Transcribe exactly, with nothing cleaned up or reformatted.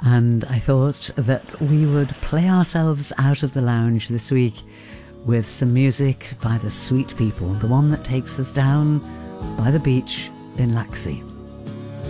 And I thought that we would play ourselves out of the lounge this week with some music by the Sweet People, the one that takes us down by the beach in Laxey.